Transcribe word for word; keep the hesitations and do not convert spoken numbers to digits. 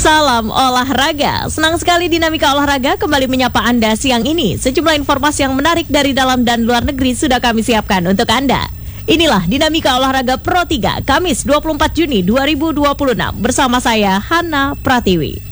Salam olahraga. Senang sekali Dinamika Olahraga kembali menyapa Anda siang ini. Sejumlah informasi yang menarik dari dalam dan luar negeri sudah kami siapkan untuk Anda. Inilah Dinamika Olahraga Pro tiga, Kamis dua puluh empat Juni dua ribu dua puluh enam. Bersama saya, Hana Pratiwi.